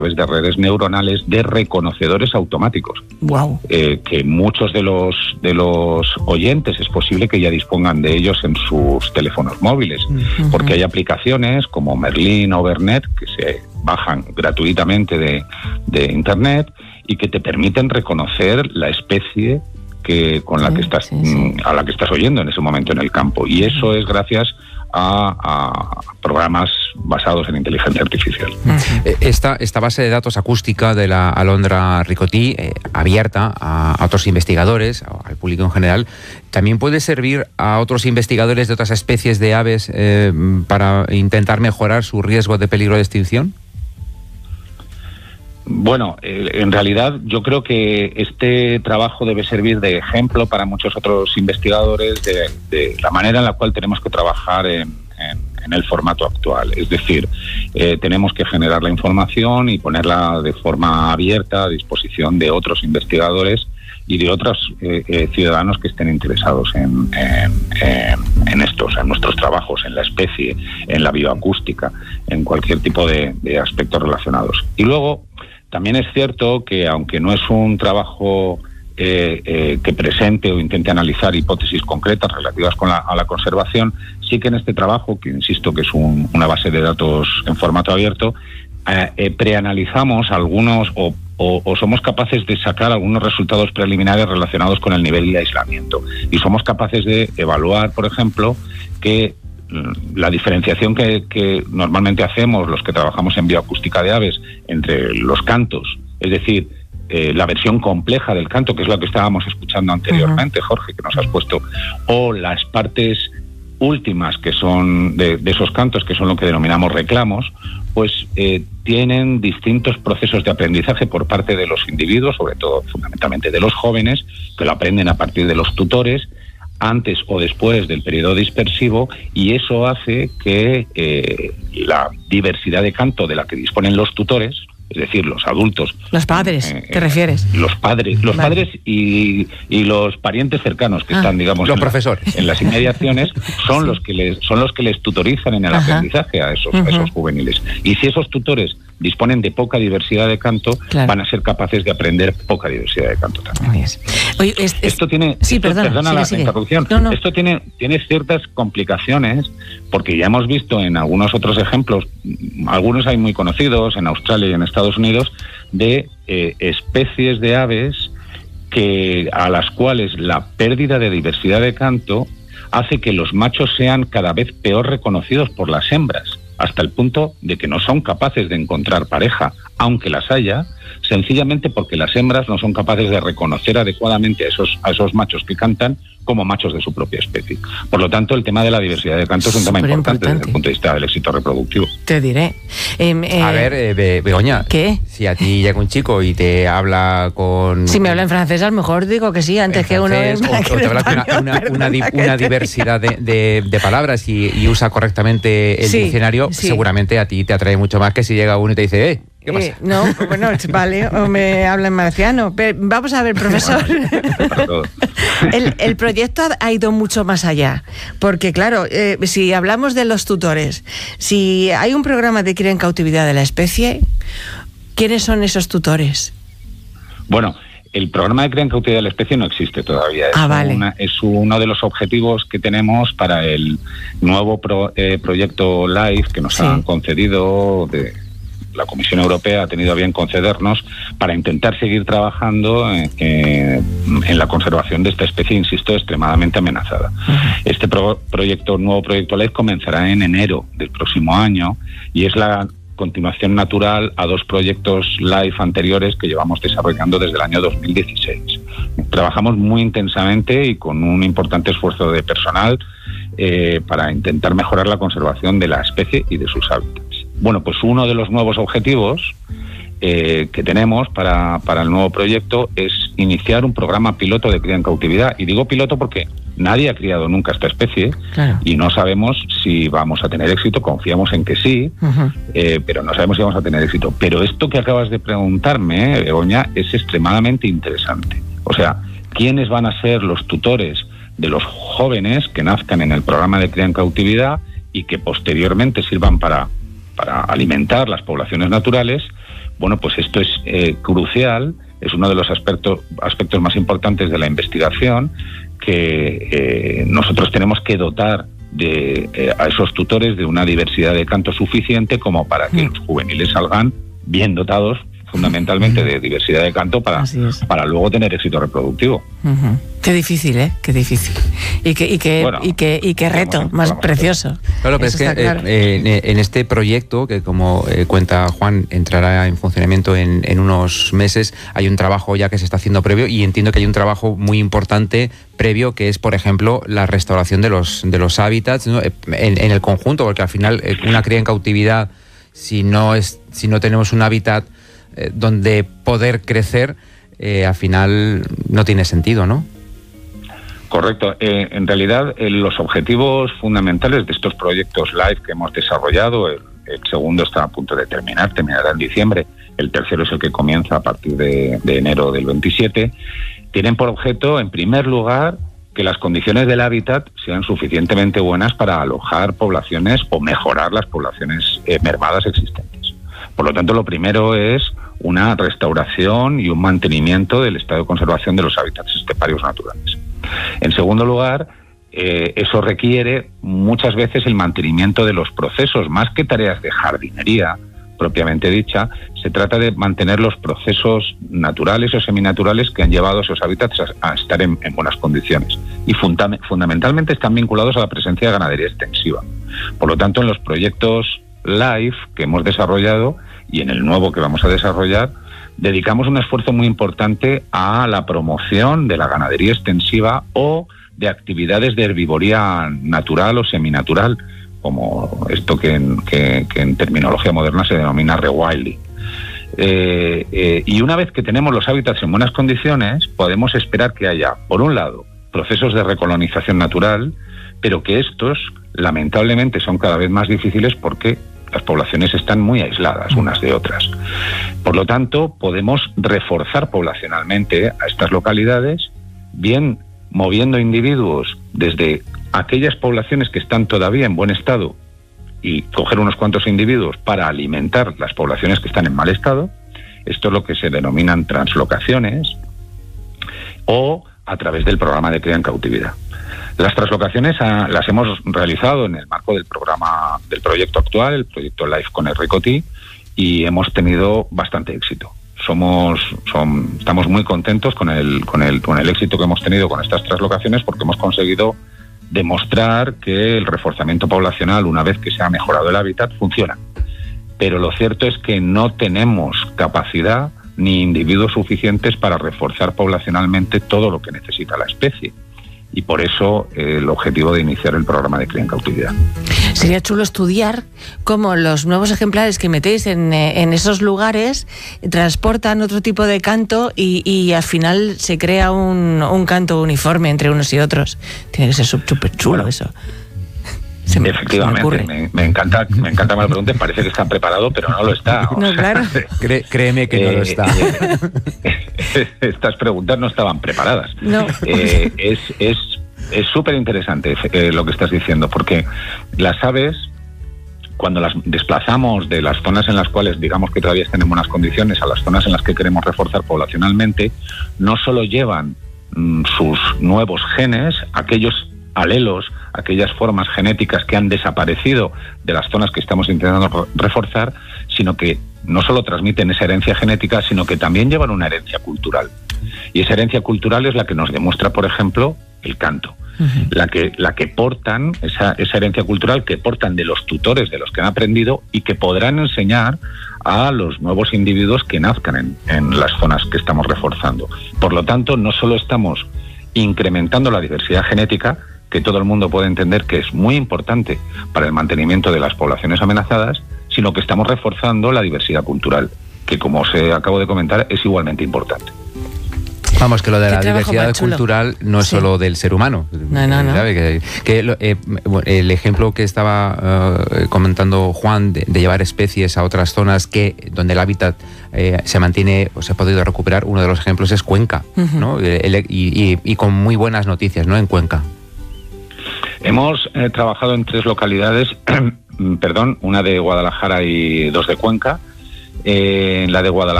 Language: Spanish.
través de redes neuronales de reconocedores automáticos. Wow. Que muchos de los oyentes es posible que ya dispongan de ellos en sus teléfonos móviles, porque hay aplicaciones como Merlin o Vernet que se bajan gratuitamente de Internet y que te permiten reconocer la especie con la que estás, a la que estás oyendo en ese momento en el campo. Y eso es gracias a programas basados en inteligencia artificial. Esta base de datos acústica de la Alondra Ricotti, abierta a otros investigadores, al público en general, ¿también puede servir a otros investigadores de otras especies de aves para intentar mejorar su riesgo de peligro de extinción? Bueno, en realidad yo creo que este trabajo debe servir de ejemplo para muchos otros investigadores de la manera en la cual tenemos que trabajar en el formato actual. Es decir, tenemos que generar la información y ponerla de forma abierta a disposición de otros investigadores y de otros ciudadanos que estén interesados en nuestros trabajos, en la especie, en la bioacústica, en cualquier tipo de aspectos relacionados. Y luego, también es cierto que aunque no es un trabajo que presente o intente analizar hipótesis concretas relativas a la conservación, sí que en este trabajo, que insisto que es una base de datos en formato abierto, preanalizamos algunos o somos capaces de sacar algunos resultados preliminares relacionados con el nivel de aislamiento. Y somos capaces de evaluar, por ejemplo, que la diferenciación que normalmente hacemos los que trabajamos en bioacústica de aves entre los cantos, es decir, la versión compleja del canto, que es lo que estábamos escuchando anteriormente, Jorge, que nos has puesto, o las partes últimas que son de esos cantos, que son lo que denominamos reclamos, pues tienen distintos procesos de aprendizaje por parte de los individuos, sobre todo fundamentalmente de los jóvenes, que lo aprenden a partir de los tutores, antes o después del periodo dispersivo, y eso hace que la diversidad de canto de la que disponen los tutores, es decir, los adultos... Los padres, ¿te refieres? Los padres y los parientes cercanos que están, digamos, los profesores en las inmediaciones, son los que les tutorizan en el aprendizaje a esos juveniles. Y si esos tutores disponen de poca diversidad de canto, van a ser capaces de aprender poca diversidad de canto también. Oye, esto tiene... Perdona la interrupción. No. Esto tiene ciertas complicaciones, porque ya hemos visto en algunos otros ejemplos, algunos hay muy conocidos, en Australia y en Estados Unidos, de especies de aves a las cuales la pérdida de diversidad de canto hace que los machos sean cada vez peor reconocidos por las hembras, hasta el punto de que no son capaces de encontrar pareja, aunque las haya, sencillamente porque las hembras no son capaces de reconocer adecuadamente a esos machos que cantan como machos de su propia especie. Por lo tanto, el tema de la diversidad de canto es un tema importante desde el punto de vista del éxito reproductivo. Te diré. A ver, Begoña, ¿qué? Si a ti llega un chico y te habla con... Si me habla en francés, a lo mejor digo que sí, antes que uno... O te habla con una diversidad de palabras y usa correctamente el diccionario, seguramente a ti te atrae mucho más que si llega uno y te dice, ¿qué pasa? No, bueno, vale, o me habla en marciano. Pero vamos a ver, profesor. El proyecto ha ido mucho más allá, porque claro, si hablamos de los tutores, si hay un programa de cría en cautividad de la especie, ¿quiénes son esos tutores? Bueno, el programa de cría en cautividad de la especie no existe todavía. Es uno de los objetivos que tenemos para el nuevo proyecto LIFE que nos han concedido la Comisión Europea ha tenido a bien concedernos para intentar seguir trabajando en la conservación de esta especie, insisto, extremadamente amenazada. Este nuevo proyecto LIFE comenzará en enero del próximo año y es la continuación natural a dos proyectos LIFE anteriores que llevamos desarrollando desde el año 2016. Trabajamos muy intensamente y con un importante esfuerzo de personal para intentar mejorar la conservación de la especie y de sus hábitats. Bueno, pues uno de los nuevos objetivos que tenemos para el nuevo proyecto es iniciar un programa piloto de cría en cautividad. Y digo piloto porque nadie ha criado nunca esta especie y no sabemos si vamos a tener éxito. Confiamos en que sí, pero no sabemos si vamos a tener éxito. Pero esto que acabas de preguntarme, Begoña, es extremadamente interesante. O sea, ¿quiénes van a ser los tutores de los jóvenes que nazcan en el programa de cría en cautividad y que posteriormente sirvan para alimentar las poblaciones naturales? bueno, pues esto es crucial, es uno de los aspectos más importantes de la investigación, que nosotros tenemos que dotar a esos tutores de una diversidad de canto suficiente como para que los juveniles salgan bien dotados, fundamentalmente de diversidad de canto, para luego tener éxito reproductivo. Qué difícil, qué difícil. Y qué reto más precioso. Claro, pero es que claro. En este proyecto, que como cuenta Juan, entrará en funcionamiento en unos meses, hay un trabajo ya que se está haciendo previo, y entiendo que hay un trabajo muy importante previo, que es, por ejemplo, la restauración de los hábitats, ¿no? En el conjunto, porque al final una cría en cautividad, si no tenemos un hábitat donde poder crecer, al final no tiene sentido, ¿no? Correcto. En realidad, los objetivos fundamentales de estos proyectos LIFE que hemos desarrollado, el segundo está a punto de terminará en diciembre, el tercero es el que comienza a partir de enero del 27, tienen por objeto, en primer lugar, que las condiciones del hábitat sean suficientemente buenas para alojar poblaciones o mejorar las poblaciones mermadas existentes. Por lo tanto, lo primero es una restauración y un mantenimiento del estado de conservación de los hábitats esteparios naturales. En segundo lugar, eso requiere muchas veces el mantenimiento de los procesos, más que tareas de jardinería propiamente dicha. Se trata de mantener los procesos naturales o seminaturales que han llevado a esos hábitats a estar en buenas condiciones. Y fundamentalmente están vinculados a la presencia de ganadería extensiva. Por lo tanto, en los proyectos LIFE que hemos desarrollado y en el nuevo que vamos a desarrollar, dedicamos un esfuerzo muy importante a la promoción de la ganadería extensiva o de actividades de herbivoría natural o seminatural, como esto que en terminología moderna se denomina rewilding. Y una vez que tenemos los hábitats en buenas condiciones, podemos esperar que haya, por un lado, procesos de recolonización natural, pero que estos, lamentablemente, son cada vez más difíciles porque las poblaciones están muy aisladas unas de otras. Por lo tanto, podemos reforzar poblacionalmente a estas localidades, bien moviendo individuos desde aquellas poblaciones que están todavía en buen estado y coger unos cuantos individuos para alimentar las poblaciones que están en mal estado. Esto es lo que se denominan translocaciones, o a través del programa de cría en cautividad. Las translocaciones las hemos realizado en el marco del proyecto actual, el proyecto LIFE con el Ricotí, y hemos tenido bastante éxito. Estamos muy contentos con el éxito que hemos tenido con estas translocaciones, porque hemos conseguido demostrar que el reforzamiento poblacional, una vez que se ha mejorado el hábitat, funciona. Pero lo cierto es que no tenemos capacidad ni individuos suficientes para reforzar poblacionalmente todo lo que necesita la especie. Y por eso el objetivo de iniciar el programa de cría en cautividad. Sería chulo estudiar cómo los nuevos ejemplares que metéis en esos lugares transportan otro tipo de canto y al final se crea un canto uniforme entre unos y otros. Tiene que ser súper chulo eso. Efectivamente, me encanta que me pregunten. Parece que está preparado, pero no lo está. No, claro. Créeme que no lo está. Estas preguntas no estaban preparadas. No. Es súper interesante lo que estás diciendo, porque las aves, cuando las desplazamos de las zonas en las cuales digamos que todavía están en buenas condiciones a las zonas en las que queremos reforzar poblacionalmente, no solo llevan sus nuevos genes, aquellos alelos, aquellas formas genéticas que han desaparecido de las zonas que estamos intentando reforzar, sino que no solo transmiten esa herencia genética, sino que también llevan una herencia cultural. Y esa herencia cultural es la que nos demuestra, por ejemplo, el canto. Uh-huh. La que portan, esa herencia cultural que portan de los tutores, de los que han aprendido, y que podrán enseñar a los nuevos individuos que nazcan en las zonas que estamos reforzando. Por lo tanto, no solo estamos incrementando la diversidad genética, que todo el mundo puede entender que es muy importante para el mantenimiento de las poblaciones amenazadas, sino que estamos reforzando la diversidad cultural, que, como os acabo de comentar, es igualmente importante. Vamos, que lo de la diversidad cultural no es solo del ser humano. No. El ejemplo que estaba comentando Juan de llevar especies a otras zonas donde el hábitat se mantiene o se ha podido recuperar, uno de los ejemplos es Cuenca, uh-huh. ¿no? Y con muy buenas noticias, ¿no? En Cuenca. Hemos trabajado en 3 localidades, una de Guadalajara y 2 de Cuenca, la de Guadalajara